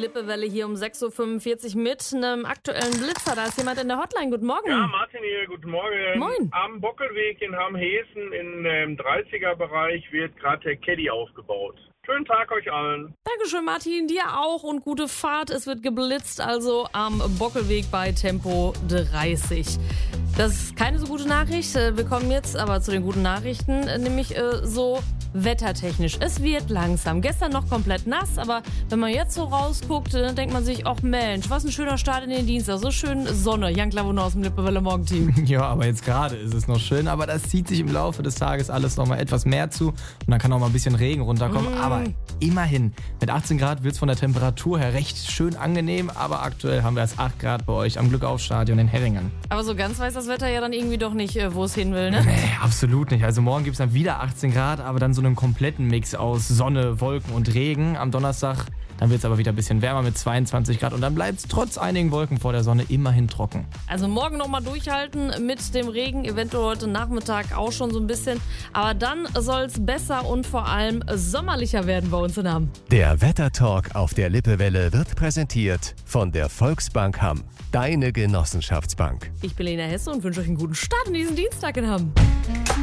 Lippewelle hier um 6.45 Uhr mit einem aktuellen Blitzer. Da ist jemand in der Hotline. Guten Morgen. Ja, Martin hier, guten Morgen. Moin. Am Bockelweg in Hamm-Hessen im 30er-Bereich wird gerade der Caddy aufgebaut. Schönen Tag euch allen. Dankeschön, Martin. Dir auch und gute Fahrt. Es wird geblitzt, also am Bockelweg bei Tempo 30. Das ist keine so gute Nachricht. Wir kommen jetzt aber zu den guten Nachrichten, nämlich so wettertechnisch. Es wird langsam. Gestern noch komplett nass, aber wenn man jetzt so rausguckt, dann denkt man sich, ach Mensch, was ein schöner Start in den Dienstag. So schön Sonne. Jan Klavon aus dem Lippewelle Morgenteam. Ja, aber jetzt gerade ist es noch schön, aber das zieht sich im Laufe des Tages alles nochmal etwas mehr zu und dann kann auch mal ein bisschen Regen runterkommen, aber immerhin, mit 18 Grad wird es von der Temperatur her recht schön angenehm, aber aktuell haben wir erst 8 Grad bei euch am Glückaufstadion in Herringen. Aber so ganz weiß das Wetter ja dann irgendwie doch nicht, wo es hin will, ne? Nee, absolut nicht. Also morgen gibt es dann wieder 18 Grad, aber dann so einen kompletten Mix aus Sonne, Wolken und Regen. Am Donnerstag, dann wird es aber wieder ein bisschen wärmer mit 22 Grad und dann bleibt es trotz einigen Wolken vor der Sonne immerhin trocken. Also morgen nochmal durchhalten mit dem Regen, eventuell heute Nachmittag auch schon so ein bisschen. Aber dann soll es besser und vor allem sommerlicher werden bei uns in Hamm. Der Wettertalk auf der Lippewelle wird präsentiert von der Volksbank Hamm. Deine Genossenschaftsbank. Ich bin Lena Hesse und wünsche euch einen guten Start in diesen Dienstag in Hamm.